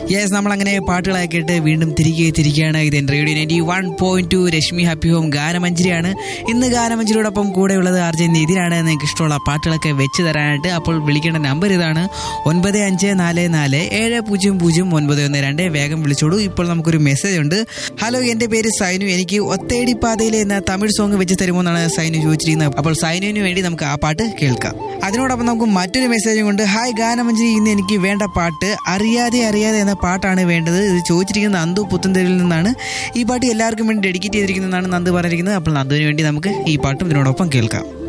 Yes, നമ്മളങ്ങനെ പാട്ടുകളൊക്കെ കേട്ട് വീണ്ടും തിരികെയാണ്. ഇത് റേഡിയോ 91.2 രശ്മി ഹാപ്പി ഹോം ഗാനമഞ്ജരിയാണ്. ഇന്ന് ഗാനമഞ്ജരിയോടൊപ്പം കൂടെയുള്ളത് ആർജെ നിതിനാണ്. നിങ്ങൾക്ക് ഇഷ്ടമുള്ള പാട്ടുകളൊക്കെ വെച്ച് തരാനായിട്ട്. അപ്പോൾ വിളിക്കേണ്ട നമ്പർ ഇതാണ് 9544700912. വേഗം വിളിച്ചോളൂ. ഇപ്പോൾ നമുക്കൊരു മെസ്സേജ് ഉണ്ട്. ഹലോ, എൻ്റെ പേര് സൈനു. എനിക്ക് ഒത്തേടി പാതയിലെ എന്ന തമിഴ് സോങ് വെച്ച് തരുമോ എന്നാണ് സൈനു ചോദിച്ചിരിക്കുന്നത്. അപ്പോൾ സൈനുവിന് വേണ്ടി നമുക്ക് ആ പാട്ട് കേൾക്കാം. അതിനോടൊപ്പം നമുക്ക് മറ്റൊരു മെസ്സേജും കൊണ്ട്, ഹായ് ഗാനമഞ്ജരി, ഇന്ന് എനിക്ക് വേണ്ട പാട്ട് അറിയാതെ എന്ന പാട്ടാണ് വേണ്ടത്. ഇത് ചോദിച്ചിരിക്കുന്നത് നന്ദു പുത്തൻതെരുവിൽ നിന്നാണ്. ഈ പാട്ട് എല്ലാവർക്കും വേണ്ടി ഡെഡിക്കേറ്റ് ചെയ്തിരിക്കുന്നതാണ് നന്ദു പറഞ്ഞിരിക്കുന്നത്. അപ്പോൾ നന്ദുവിന് വേണ്ടി നമുക്ക് ഈ പാട്ടും ഇതിനോടൊപ്പം കേൾക്കാം.